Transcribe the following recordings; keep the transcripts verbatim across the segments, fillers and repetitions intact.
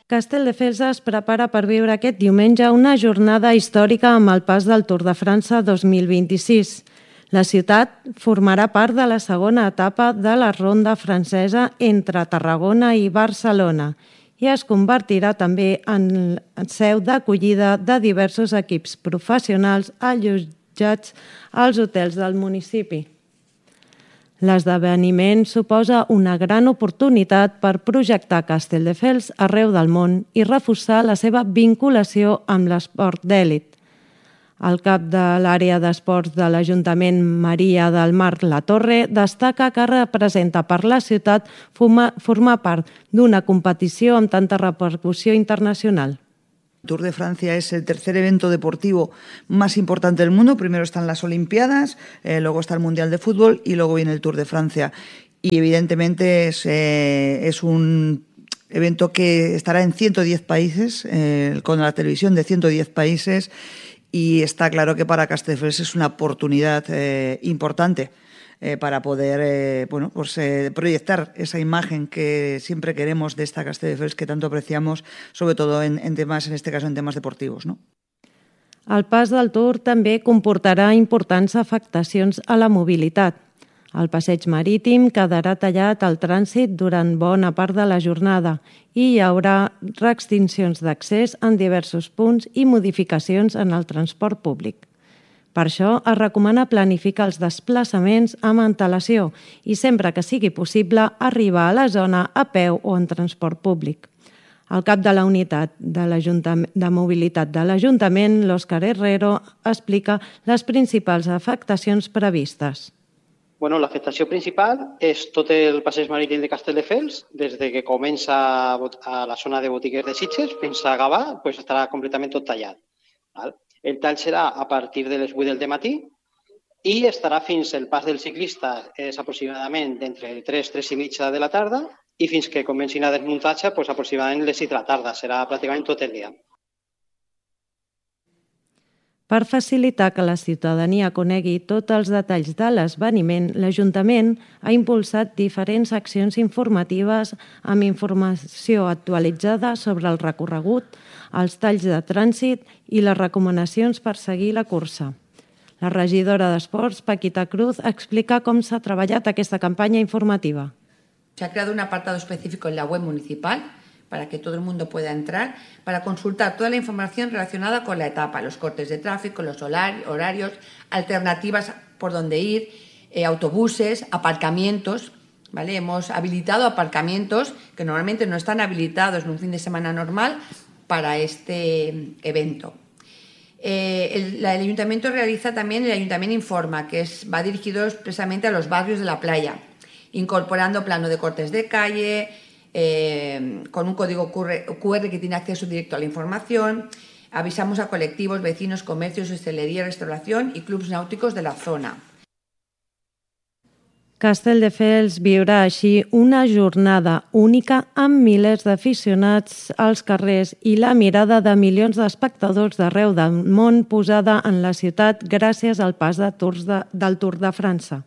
Castelldefels es prepara per viure aquest diumenge una jornada històrica amb el pas del Tour de França dos mil vint-i-sis. La ciutat formarà part de la segona etapa de la ronda francesa entre Tarragona i Barcelona i es convertirà també en seu d'acollida de diversos equips professionals allotjats als hotels del municipi. L'esdeveniment suposa una gran oportunitat per projectar Castelldefels arreu del món i reforçar la seva vinculació amb l'esport d'èlit. El cap de l'àrea d'esports de l'Ajuntament, Maria del Mar Latorre, destaca que representa per la ciutat formar part d'una competició amb tanta repercussió internacional. El Tour de Francia es el tercer evento deportivo más importante del mundo. Primero están las Olimpiadas, eh, luego está el Mundial de Fútbol y luego viene el Tour de Francia. Y evidentemente es, eh, es un evento que estará en ciento diez países, eh, con la televisión de ciento diez países, y está claro que para Castelldefels es una oportunidad eh, importante Eh, para poder eh, bueno, pues, eh, proyectar esa imagen que siempre queremos de esta Castelldefels que tanto apreciamos, sobre todo en, en temas, en este caso en temas deportivos, ¿no? El pas del Tour també comportarà importants afectacions a la mobilitat. El passeig marítim quedarà tallat al trànsit durant bona part de la jornada i hi haurà restriccions d'accés en diversos punts i modificacions en el transport públic. Per això es recomana planificar els desplaçaments amb antelació i sempre que sigui possible arribar a la zona a peu o en transport públic. El cap de la unitat de, de mobilitat de l'Ajuntament, l'Òscar Herrero, explica les principals afectacions previstes. Bueno, l'afectació principal és tot el passeig marítim de Castelldefels, des de que comença a la zona de botigues de Sitges fins a Gavà, pues estarà completament tot tallat. Val? El tall serà a partir de les vuit del matí i estarà fins el pas del ciclista, és aproximadament d'entre tres, tres i mitja de la tarda i fins que comencin a desmuntatge, doncs aproximadament les sis de la tarda, serà pràcticament tot el dia. Per facilitar que la ciutadania conegui tots els detalls de l'esdeveniment, l'Ajuntament ha impulsat diferents accions informatives amb informació actualitzada sobre el recorregut, els talls de trànsit i les recomanacions per seguir la cursa. La regidora d'Esports, Paquita Cruz, explica com s'ha treballat aquesta campanya informativa. Se ha creado un apartado específico en la web municipal para que todo el mundo pueda entrar, para consultar toda la información relacionada con la etapa, los cortes de tráfico, los horarios, alternativas por dónde ir, eh, autobuses, aparcamientos, ¿vale? Hemos habilitado aparcamientos que normalmente no están habilitados en un fin de semana normal para este evento. Eh, el, el Ayuntamiento realiza también, el Ayuntamiento informa, que es, va dirigido expresamente a los barrios de la playa, incorporando plano de cortes de calle, Eh, con un código Q R que tiene acceso directo a la información. Avisamos a colectivos, vecinos, comercios, hostelería, restauración y clubs náuticos de la zona. Castelldefels viurà així una jornada única amb milers d'aficionats als carrers i la mirada de milions d'espectadors d'arreu del món posada en la ciutat gràcies al pas de tours de, del Tour de França.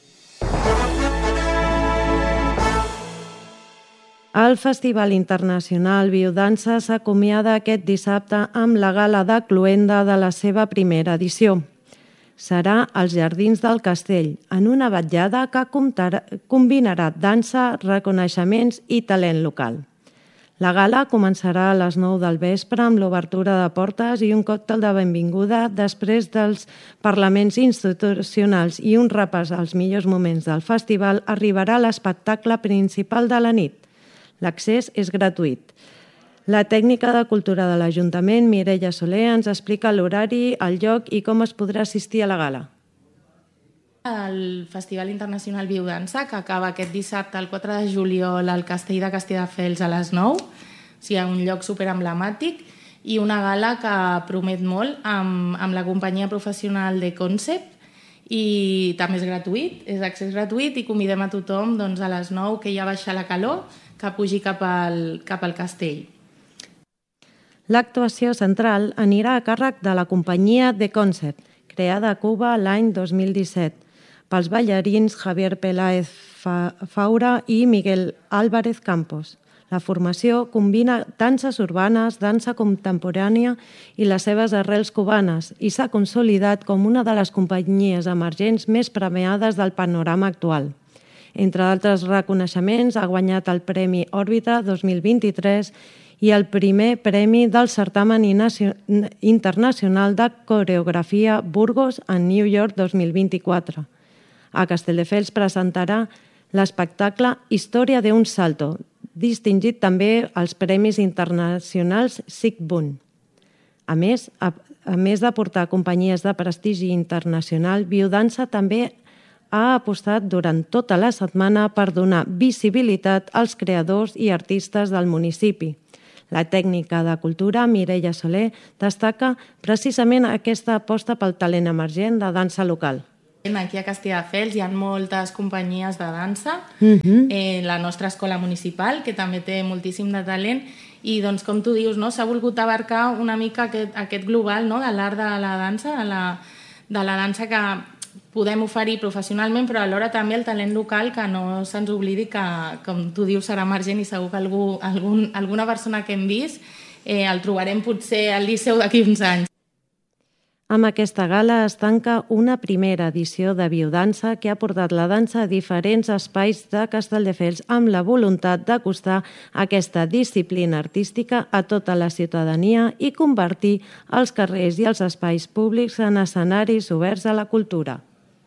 El Festival Internacional Biodança s'acomiada aquest dissabte amb la gala de cloenda de la seva primera edició. Serà als Jardins del Castell, en una vetllada que combinarà dansa, reconeixements i talent local. La gala començarà a les nou del vespre amb l'obertura de portes i un còctel de benvinguda després dels parlaments institucionals i un repàs als millors moments del festival arribarà l'espectacle principal de la nit. L'accés és gratuït. La tècnica de cultura de l'Ajuntament, Mireia Soler, ens explica l'horari, el lloc i com es podrà assistir a la gala. El Festival Internacional Biodança, que acaba aquest dissabte, el quatre de juliol, al Castell de Castelldefels a les nou, o sigui, un lloc superemblemàtic, i una gala que promet molt amb, amb la companyia professional de Concept, i també és gratuït, és d'accés gratuït i convidem a tothom doncs, a les nou, que ja baixa la calor, que pugi cap al, cap al castell. L'actuació central anirà a càrrec de la companyia The Concert, creada a Cuba l'any dos mil disset, pels ballarins Javier Peláez Faura i Miguel Álvarez Campos. La formació combina danses urbanes, dansa contemporània i les seves arrels cubanes i s'ha consolidat com una de les companyies emergents més premiades del panorama actual. Entre altres reconeixements, ha guanyat el Premi Òrbita dos mil vint-i-tres i el primer premi del certamen internacional de coreografia Burgos en New York dos mil vint-i-quatre. A Castelldefels presentarà l'espectacle Història d'un salto, distingit també als Premis Internacionals SIGBUN. A més, a, a més de portar companyies de prestigi internacional, Biodansa també ha apostat durant tota la setmana per donar visibilitat als creadors i artistes del municipi. La tècnica de cultura, Mireia Soler, destaca precisament aquesta aposta pel talent emergent de dansa local. Aquí a Castelldefels hi ha moltes companyies de dansa, Uh-huh. eh, la nostra escola municipal, que també té moltíssim de talent, i doncs, com tu dius, no, s'ha volgut abarcar una mica aquest, aquest global, no, de l'art de la dansa, de la, de la dansa que podem oferir professionalment, però alhora també el talent local, que no se'ns oblidi que, com tu dius, serà emergent i segur que algú, algun, alguna persona que hem vist eh, el trobarem potser al Liceu d'aquí uns anys. Amb aquesta gala es tanca una primera edició de Biodansa que ha portat la dansa a diferents espais de Castelldefels amb la voluntat d'acostar aquesta disciplina artística a tota la ciutadania i convertir els carrers i els espais públics en escenaris oberts a la cultura.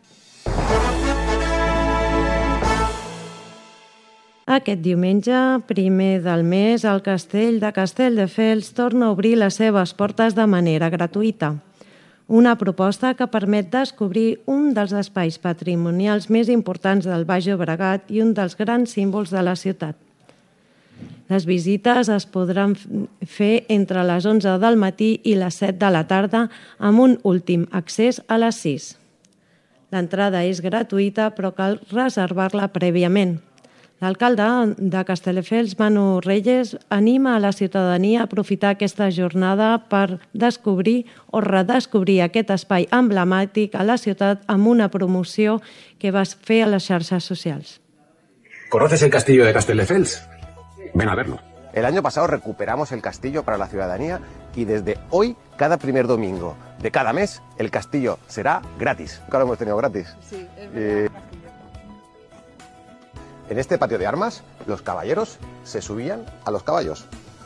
Aquest diumenge, primer del mes, el Castell de Castelldefels torna a obrir les seves portes de manera gratuïta. Una proposta que permet descobrir un dels espais patrimonials més importants del Baix Llobregat i un dels grans símbols de la ciutat. Les visites es podran fer entre les onze del matí i les set de la tarda amb un últim accés a les sis. L'entrada és gratuïta però cal reservar-la prèviament. L'alcalde de Castelldefels, Manu Reyes, anima a la ciutadania a aprofitar aquesta jornada per descobrir o redescobrir aquest espai emblemàtic a la ciutat amb una promoció que va fer a les xarxes socials. ¿Conoces el castillo de Castelldefels? Ven a verlo. El año pasado recuperamos el castillo para la ciudadanía y desde hoy, cada primer domingo de cada mes, el castillo será gratis. Nunca lo hemos tenido gratis. Sí, es verdad. Eh, En este patio de armas, los caballeros se subían a los caballos.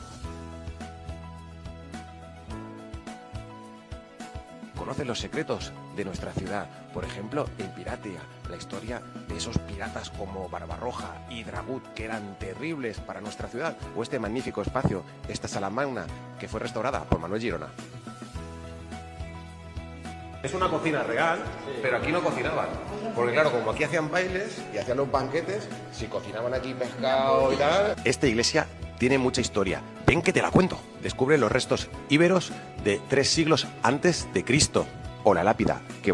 Conoce los secretos de nuestra ciudad. Por ejemplo, en Piratea, la historia de esos piratas como Barbarroja y Dragut, que eran terribles para nuestra ciudad. O este magnífico espacio, esta sala magna, que fue restaurada por Manuel Girona. Es una cocina real, pero aquí no cocinaban. Porque claro, como aquí hacían bailes y hacían los banquetes, si cocinaban aquí pescado y tal... Esta iglesia tiene mucha historia. Ven que te la cuento. Descubre los restos íberos de tres siglos antes de Cristo. O la lápida que